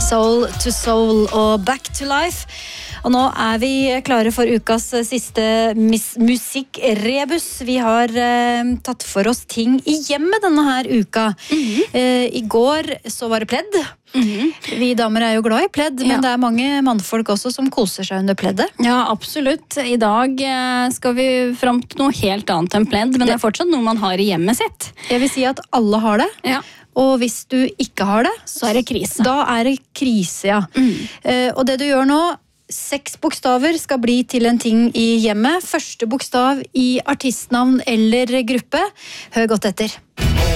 Soul to Soul og Back to Life. Og nå vi klare for ukas siste musikkrebus. Vi har tatt for oss ting i hjemmet denne her uka. I går så var det pledd. Vi damer jo glad i pledd, men det mange mannfolk også som koser seg under pleddet. Ja, absolutt. I dag skal vi fram til noe helt annet enn pledd, men det fortsatt noe man har i hjemmet sitt. Jeg vil si at alle har det. Ja. Og hvis du ikke har det, så det krise. Da det krise, ja. Og det du gjør nå, 6 bokstaver skal bli til en ting i hjemmet. Første bokstav i artistnavn eller gruppe. Hør godt etter.